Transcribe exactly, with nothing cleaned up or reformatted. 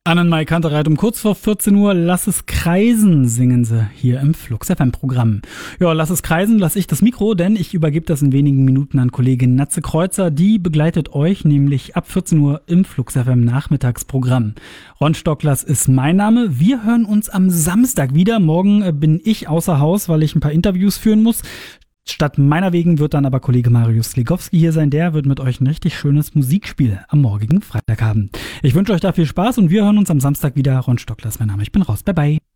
Annenmai Kantereit um kurz vor vierzehn Uhr. Lass es kreisen, singen sie hier im Flux F M-Programm. Ja, lass es kreisen, lass ich das Mikro, denn ich übergebe das in wenigen Minuten an Kollegin Natze Kreuzer. Die begleitet euch nämlich ab vierzehn Uhr im Flux F M-Nachmittagsprogramm. Ron Stocklers ist mein Name. Wir hören uns am Samstag wieder. Morgen bin ich außer Haus, weil ich ein paar Interviews führen muss. Statt meiner wegen wird dann aber Kollege Marius Sligowski hier sein. Der wird mit euch ein richtig schönes Musikspiel am morgigen Freitag haben. Ich wünsche euch da viel Spaß und wir hören uns am Samstag wieder. Ron Stocklers, mein Name. Ich bin raus. Bye, bye.